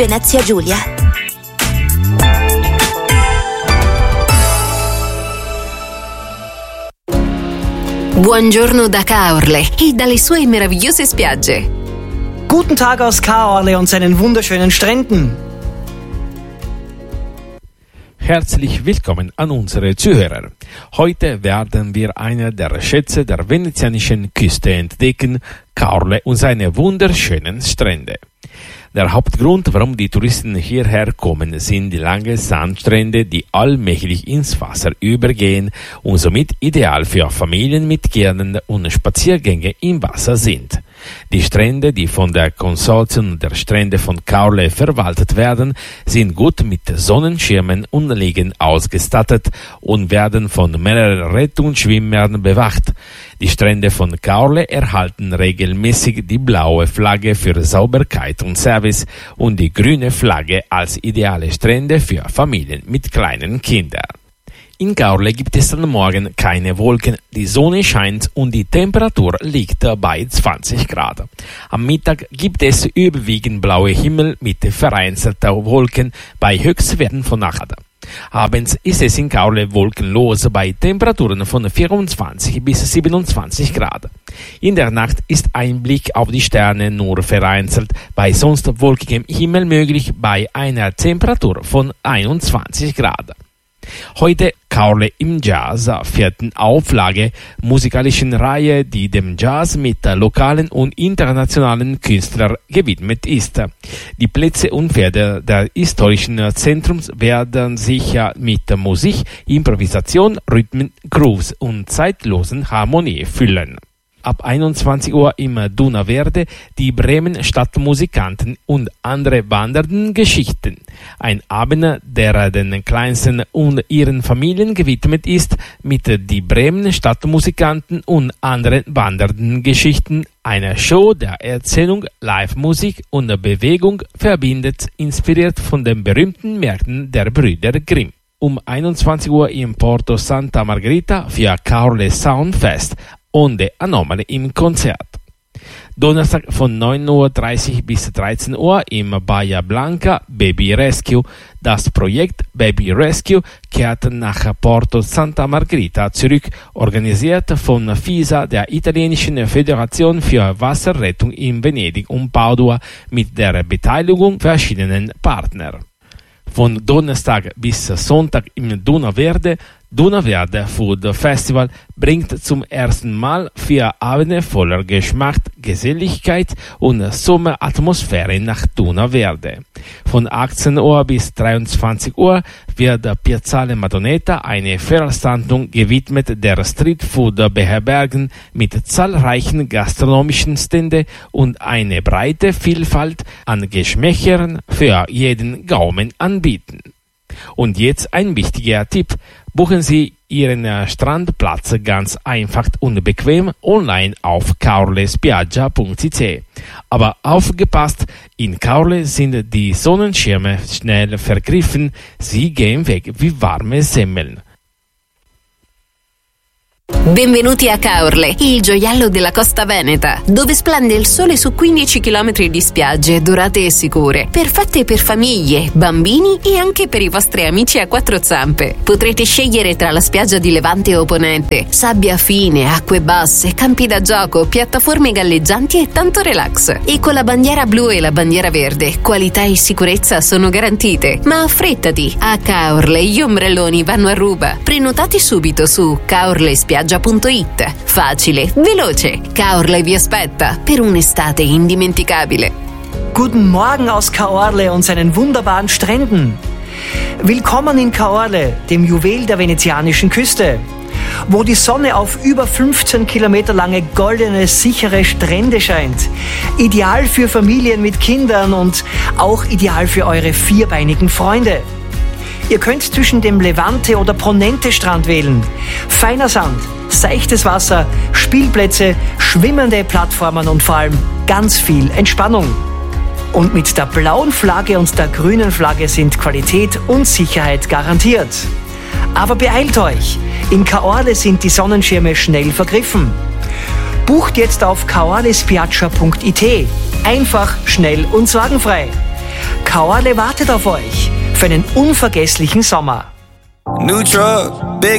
Venezia Giulia. Buongiorno da Caorle e dalle sue meravigliose spiagge. Guten Tag aus Caorle und seinen wunderschönen Stränden. Herzlich willkommen an unsere Zuhörer. Heute werden wir eine der Schätze der venezianischen Küste entdecken, Caorle und seine wunderschönen Strände. Der Hauptgrund, warum die Touristen hierher kommen, sind die langen Sandstrände, die allmählich ins Wasser übergehen und somit ideal für Familien mit Kindern und Spaziergänge im Wasser sind. Die Strände, die von der Konsortium der Strände von Caorle verwaltet werden, sind gut mit Sonnenschirmen und Liegen ausgestattet und werden von mehreren Rettungsschwimmern bewacht. Die Strände von Caorle erhalten regelmäßig die blaue Flagge für Sauberkeit und Service und die grüne Flagge als ideale Strände für Familien mit kleinen Kindern. In Caorle gibt es am Morgen keine Wolken, die Sonne scheint und die Temperatur liegt bei 20 Grad. Am Mittag gibt es überwiegend blaue Himmel mit vereinzelten Wolken bei Höchstwerten von 8 Grad. Abends ist es in Caorle wolkenlos bei Temperaturen von 24 bis 27 Grad. In der Nacht ist ein Blick auf die Sterne nur vereinzelt, bei sonst wolkigem Himmel möglich bei einer Temperatur von 21 Grad. Heute Caorle im Jazz, 4. Auflage, musikalischen Reihe, die dem Jazz mit lokalen und internationalen Künstlern gewidmet ist. Die Plätze und Pferde des historischen Zentrums werden sich mit Musik, Improvisation, Rhythmen, Grooves und zeitlosen Harmonie füllen. Ab 21 Uhr im Duna Verde die Bremen Stadtmusikanten und andere wandernden Geschichten. Ein Abend, der den Kleinsten und ihren Familien gewidmet ist, mit die Bremen Stadtmusikanten und anderen wandernden Geschichten. Eine Show der Erzählung, Live-Musik und Bewegung verbindet, inspiriert von den berühmten Märkten der Brüder Grimm. Um 21 Uhr im Porto Santa Margherita für Caorle Soundfest. Onde Anomaly im Konzert. Donnerstag von 9.30 Uhr bis 13 Uhr im Bahia Blanca Baby Rescue. Das Projekt Baby Rescue kehrt nach Porto Santa Margherita zurück, organisiert von FISA, der italienischen Föderation für Wasserrettung in Venedig und Padua, mit der Beteiligung verschiedener Partner. Von Donnerstag bis Sonntag im Duna Verde Food Festival bringt zum ersten Mal 4 Abende voller Geschmack, Geselligkeit und Sommeratmosphäre nach Duna Verde. Von 18 Uhr bis 23 Uhr wird Piazzale Madonneta, eine Veranstaltung gewidmet der Streetfood beherbergen, mit zahlreichen gastronomischen Ständen und eine breite Vielfalt an Geschmäckern für jeden Gaumen anbieten. Und jetzt ein wichtiger Tipp: Buchen Sie Ihren Strandplatz ganz einfach und bequem online auf caorlespiaggia.it. Aber aufgepasst, in Caorle sind die Sonnenschirme schnell vergriffen, sie gehen weg wie warme Semmeln. Benvenuti a Caorle, il gioiello della costa veneta, dove splende il sole su 15 km di spiagge dorate e sicure, perfette per famiglie, bambini e anche per i vostri amici a 4 zampe. Potrete scegliere tra la spiaggia di Levante o Ponente, sabbia fine, acque basse, campi da gioco, piattaforme galleggianti e tanto relax. E con la bandiera blu e la bandiera verde, qualità e sicurezza sono garantite. Ma affrettati, a Caorle gli ombrelloni vanno a ruba. Prenotati subito su caorlespiaggia.it. Facile, veloce. Caorle vi aspetta per un'estate indimenticabile. Guten Morgen aus Caorle und seinen wunderbaren Stränden. Willkommen in Caorle, dem Juwel der venezianischen Küste, wo die Sonne auf über 15 Kilometer lange goldene, sichere Strände scheint. Ideal für Familien mit Kindern und auch ideal für eure vierbeinigen Freunde. Ihr könnt zwischen dem Levante- oder Ponente-Strand wählen. Feiner Sand, seichtes Wasser, Spielplätze, schwimmende Plattformen und vor allem ganz viel Entspannung. Und mit der blauen Flagge und der grünen Flagge sind Qualität und Sicherheit garantiert. Aber beeilt euch, in Caorle sind die Sonnenschirme schnell vergriffen. Bucht jetzt auf caorlespiaggia.it. Einfach, schnell und sorgenfrei. Caorle wartet auf euch für einen unvergesslichen Sommer. New truck, big